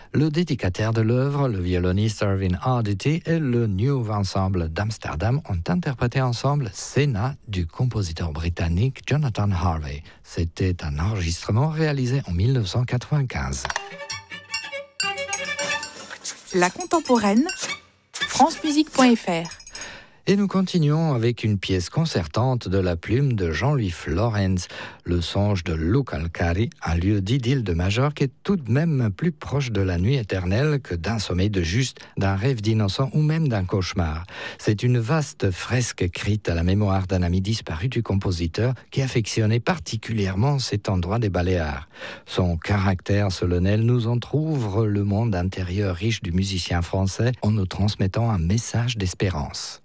Le dédicataire de l'œuvre, le violoniste Irving Arditi et le New Ensemble d'Amsterdam ont interprété ensemble Senna du compositeur britannique Jonathan Harvey. C'était un enregistrement réalisé en 1995. La contemporaine, francemusique.fr. Et nous continuons avec une pièce concertante de la plume de Jean-Louis Florenz. Le songe de Luca Alcari, un lieu-dit d'île de Majorque, est tout de même plus proche de la nuit éternelle que d'un sommeil de juste, d'un rêve d'innocent ou même d'un cauchemar. C'est une vaste fresque écrite à la mémoire d'un ami disparu du compositeur qui affectionnait particulièrement cet endroit des Baléares. Son caractère solennel nous entr'ouvre le monde intérieur riche du musicien français en nous transmettant un message d'espérance.